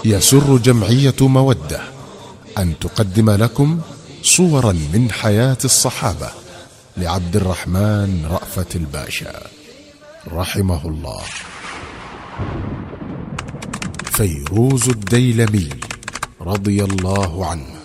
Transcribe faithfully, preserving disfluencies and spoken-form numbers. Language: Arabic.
يسر جمعية مودة أن تقدم لكم صورا من حياة الصحابة لعبد الرحمن رأفت الباشا رحمه الله. فيروز الديلمي رضي الله عنه.